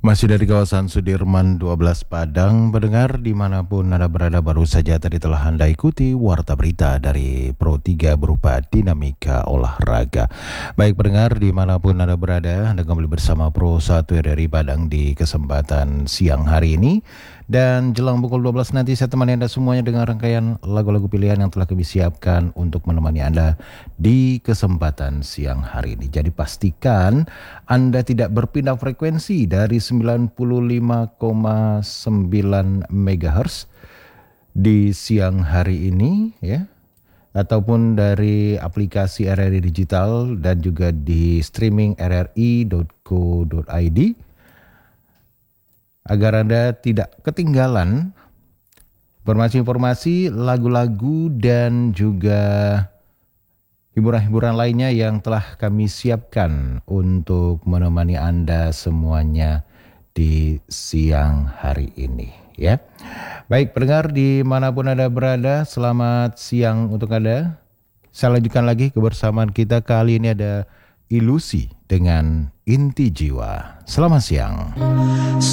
Masih dari kawasan Sudirman 12 Padang, pendengar dimanapun Anda berada, baru saja tadi telah Anda ikuti Warta Berita dari Pro 3 berupa dinamika olahraga. Baik pendengar dimanapun Anda berada, Anda kembali bersama Pro 1 dari Padang di kesempatan siang hari ini. Dan jelang pukul 12 nanti saya temani Anda semuanya dengan rangkaian lagu-lagu pilihan yang telah kami siapkan untuk menemani Anda di kesempatan siang hari ini. Jadi pastikan Anda tidak berpindah frekuensi dari 95,9 MHz di siang hari ini ya, ataupun dari aplikasi RRI Digital dan juga di streaming rri.co.id agar Anda tidak ketinggalan informasi-informasi, lagu-lagu dan juga hiburan-hiburan lainnya yang telah kami siapkan untuk menemani Anda semuanya di siang hari ini ya. Baik pendengar dimanapun Anda berada, selamat siang untuk Anda. Saya lanjutkan lagi kebersamaan kita, kali ini ada Ilusi dengan Inti Jiwa. Selamat siang.